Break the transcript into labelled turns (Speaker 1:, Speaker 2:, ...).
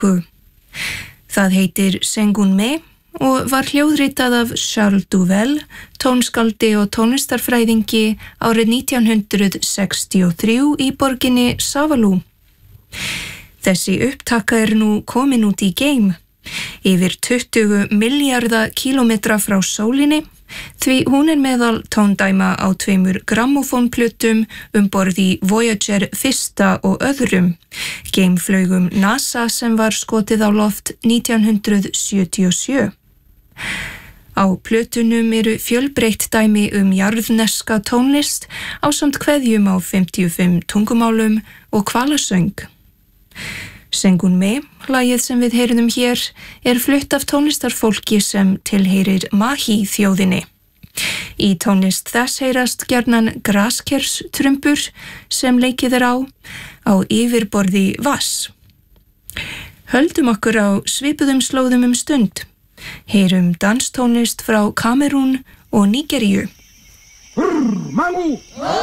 Speaker 1: Það heitir Sengunme og var hljóðritað af Charles Duvel, tónskaldi og tónlistarfræðingi árið 1963 í borginni Savalú. Þessi upptaka nú komin út í geim, yfir 20 milljarða kílómetra frá sólinni, því hún meðal tóndæma á 2 grammófónplutum borð í Voyager 1. og 2. geimflaugum NASA sem var skotið á loft 1977. Á plötunum fjölbreytt dæmi jarðneska tónlist ásamt kveðjum á 55 tungumálum og hvalasöng. Sengunme, lagið sem við heyrðum hér, flutt af tónlistarfólki sem tilheyrir Mahi þjóðinni. Í tónlist þess heyrast gjarnan graskerstrumbur sem leikið á yfirborði vatns. Höldum okkur á svipuðum slóðum stund. Heyrum danstónlist frá Kamerún og Nígeríu.
Speaker 2: Mangu!